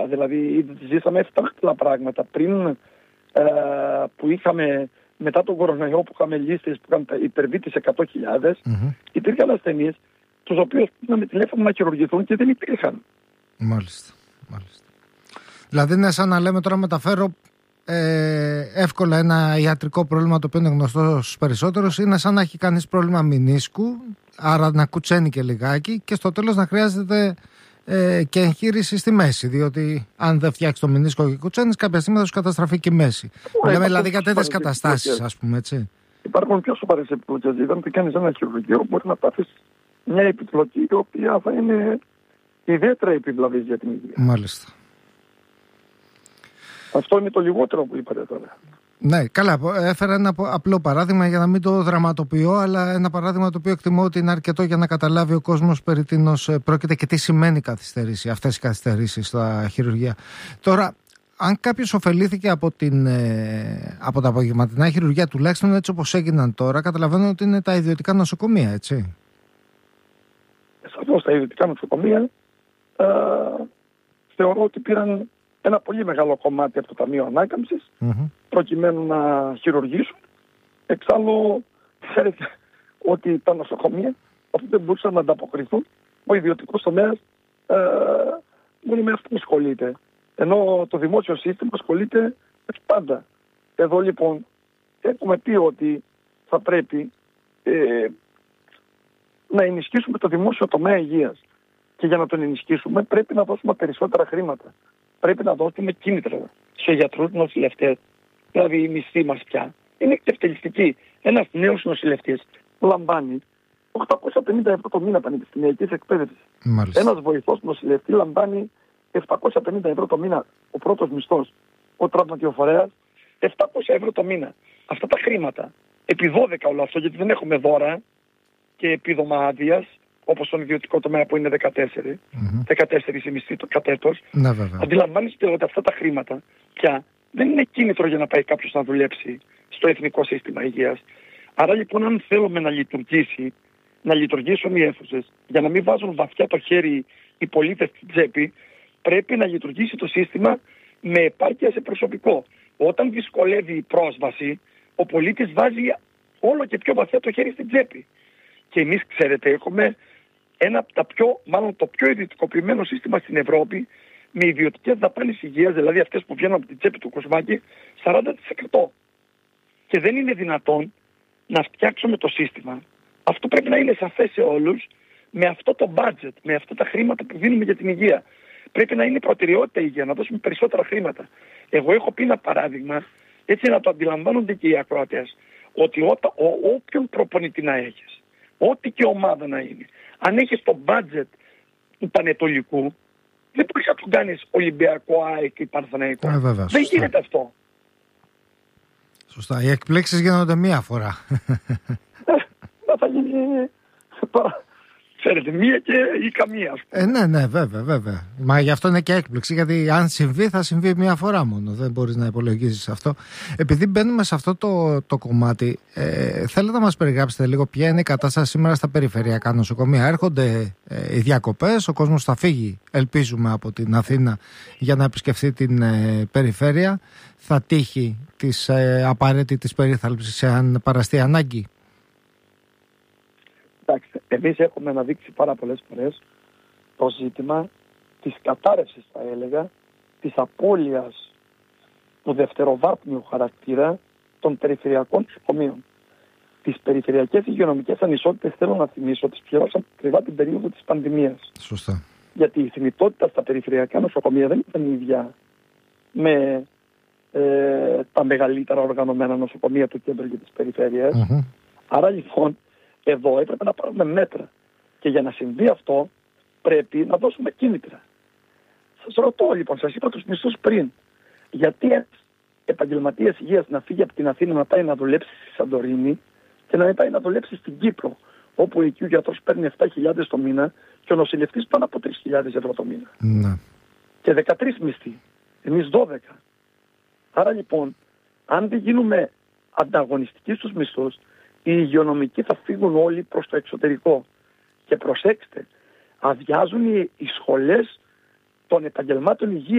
Δηλαδή ζήσαμε εύταχτυλα πράγματα πριν που είχαμε, μετά τον κορονοϊό που είχαμε λίστες που είχαν υπερβεί τις 100.000, υπήρχαν ασθενείς τους οποίους πήραμε τηλέφωνο να χειρουργηθούν και δεν υπήρχαν. Μάλιστα. Δηλαδή είναι σαν να λέμε τώρα μεταφέρω εύκολα ένα ιατρικό πρόβλημα το οποίο είναι γνωστό στους περισσότερους, είναι σαν να έχει κανείς πρόβλημα μηνίσκου, άρα να κουτσένει και λιγάκι και στο τέλος να χρειάζεται και εγχείρηση στη μέση, διότι αν δεν φτιάξει το μηνίσκο και κουτσένεις κάποια στιγμή θα σου καταστραφεί και η μέση. Λέμε δηλαδή για τέτοιες καταστάσεις, ας πούμε, έτσι. Υπάρχουν πιο σοβαρές επιπλοκές. Όταν κάνεις ένα χειρουργείο μπορεί να πάθεις μια επιπλοκή η οποία θα είναι ιδιαίτερα επιβλαβής για την υγεία. Μάλιστα. Αυτό είναι το λιγότερο που είπατε τώρα. Ναι, καλά. Έφερα ένα απλό παράδειγμα για να μην το δραματοποιώ, αλλά ένα παράδειγμα το οποίο εκτιμώ ότι είναι αρκετό για να καταλάβει ο κόσμος περί τίνος πρόκειται και τι σημαίνει καθυστερήσει, αυτές οι καθυστερήσεις στα χειρουργεία. Τώρα, αν κάποιος ωφελήθηκε από τα απογευματινά χειρουργεία, τουλάχιστον έτσι όπως έγιναν τώρα, καταλαβαίνω ότι είναι τα ιδιωτικά νοσοκομεία, έτσι. Σαφώς τα ιδιωτικά νοσοκομεία θεωρώ ότι πήραν ένα πολύ μεγάλο κομμάτι από το Ταμείο Ανάκαμψης προκειμένου να χειρουργήσουν. Εξάλλου, ξέρετε ότι τα νοσοκομεία αφού δεν μπορούσαν να ανταποκριθούν, ο ιδιωτικός τομέας μόνο με αυτό ασχολείται. Ενώ το δημόσιο σύστημα ασχολείται πάντα. Εδώ λοιπόν έχουμε πει ότι θα πρέπει να ενισχύσουμε το δημόσιο τομέα υγείας. Και για να τον ενισχύσουμε πρέπει να δώσουμε περισσότερα χρήματα. Πρέπει να δώσουμε κίνητρα σε γιατρούς, νοσηλευτές. Δηλαδή η μισθή μας πια είναι εκτευτελιστική. Ένας νέος νοσηλευτής λαμβάνει 850 ευρώ το μήνα πανεπιστημιακής εκπαίδευσης. Ένας βοηθός νοσηλευτή λαμβάνει 750 ευρώ το μήνα ο πρώτος μισθός. Ο τραυματιοφορέας 700 ευρώ το μήνα. Αυτά τα χρήματα, επί 12 όλο αυτό, γιατί δεν έχουμε δώρα και επίδομα άδειας, όπως στον ιδιωτικό τομέα που είναι 14 η μισθή το κατέτος. Ναι, αντιλαμβάνεστε ότι αυτά τα χρήματα πια δεν είναι κίνητρο για να πάει κάποιος να δουλέψει στο εθνικό σύστημα υγείας. Άρα λοιπόν αν θέλουμε να λειτουργήσουν οι αίθουσες, για να μην βάζουν βαθιά το χέρι οι πολίτες στην τσέπη, πρέπει να λειτουργήσει το σύστημα με επάρκεια σε προσωπικό. Όταν δυσκολεύει η πρόσβαση, ο πολίτης βάζει όλο και πιο βαθιά το χέρι στην τσέπη. Και εμείς, ξέρετε, έχουμε ένα από τα το πιο ιδιωτικοποιημένο σύστημα στην Ευρώπη, με ιδιωτικές δαπάνες υγείας, δηλαδή αυτές που βγαίνουν από την τσέπη του Κοσμάκη, 40%. Και δεν είναι δυνατόν να φτιάξουμε το σύστημα. Αυτό πρέπει να είναι σαφές σε όλους, με αυτό το budget, με αυτά τα χρήματα που δίνουμε για την υγεία. Πρέπει να είναι προτεραιότητα η υγεία, να δώσουμε περισσότερα χρήματα. Εγώ έχω πει ένα παράδειγμα, έτσι να το αντιλαμβάνονται και οι ακροατές, ότι όποιον προπονητή να έχεις, ό,τι και ομάδα να είναι, αν έχεις το budget του Πανετολικού, δεν μπορείς να τον κάνεις Ολυμπιακό, ΑΕΚ ή Παναθηναϊκό. Δεν γίνεται αυτό. Σωστά. Οι εκπλήξεις γίνονται μία φορά. Θα γίνει τώρα, ξέρετε, μία και ή καμία. Ναι, βέβαια. Μα γι' αυτό είναι και έκπληξη, γιατί αν συμβεί θα συμβεί μία φορά μόνο. Δεν μπορείς να υπολογίζεις αυτό. Επειδή μπαίνουμε σε αυτό το κομμάτι, θέλετε να μας περιγράψετε λίγο ποια είναι η κατάσταση σήμερα στα περιφερειακά νοσοκομεία. Έρχονται οι διακοπές, ο κόσμος θα φύγει, ελπίζουμε, από την Αθήνα για να επισκεφθεί την περιφέρεια. Θα τύχει της απαραίτητης περίθαλψης αν παραστεί ανάγκη. Εμείς έχουμε αναδείξει πάρα πολλές φορές το ζήτημα της κατάρρευσης, θα έλεγα, της απώλειας του δευτεροβάθμιου χαρακτήρα των περιφερειακών νοσοκομείων. Τις περιφερειακές υγειονομικές ανισότητες, θέλω να θυμίσω, τις πληρώσαμε ακριβά την περίοδο της πανδημίας. Σωστά. Γιατί η θνητότητα στα περιφερειακά νοσοκομεία δεν ήταν η ίδια με τα μεγαλύτερα οργανωμένα νοσοκομεία του κέντρου και της περιφέρειας. Άρα λοιπόν εδώ έπρεπε να πάρουμε μέτρα. Και για να συμβεί αυτό πρέπει να δώσουμε κίνητρα. Σας ρωτώ λοιπόν, σας είπα τους μισθούς πριν. Γιατί ένας επαγγελματίας υγείας να φύγει από την Αθήνα να πάει να δουλέψει στη Σαντορίνη και να πάει να δουλέψει στην Κύπρο, όπου εκεί ο γιατρός παίρνει 7.000 το μήνα και ο νοσηλευτής πάνω από 3.000 ευρώ το μήνα. Ναι. Και 13 μισθοί. Εμείς 12. Άρα λοιπόν, αν δεν γίνουμε ανταγωνιστικοί στους μισθούς, οι υγειονομικοί θα φύγουν όλοι προς το εξωτερικό. Και προσέξτε, αδειάζουν οι σχολές των επαγγελμάτων υγείας.